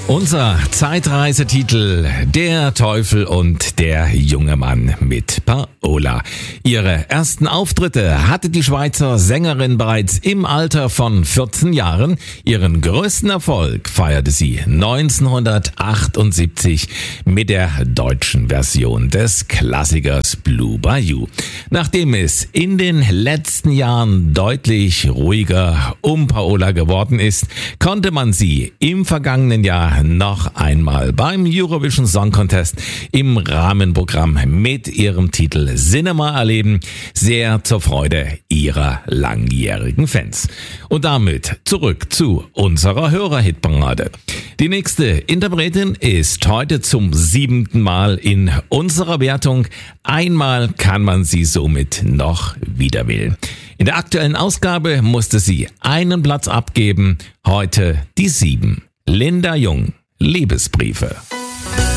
Unser Zeitreisetitel: Der Teufel und der junge Mann mit Paola. Ihre ersten Auftritte hatte die Schweizer Sängerin bereits im Alter von 14 Jahren. Ihren größten Erfolg feierte sie 1978 mit der deutschen Version des Klassikers Blue Bayou. Nachdem es in den letzten Jahren deutlich ruhiger um Paola geworden ist, konnte man sie im vergangenen Jahr noch einmal beim Eurovision Song Contest im Rahmenprogramm mit ihrem Titel Cinema erleben, sehr zur Freude ihrer langjährigen Fans. Und damit zurück zu unserer Hörerhitparade. Die nächste Interpretin ist heute zum 7. Mal in unserer Wertung. Einmal kann man sie somit noch wieder wählen. In der aktuellen Ausgabe musste sie einen Platz abgeben, heute die 7. Linda Jung, Liebesbriefe.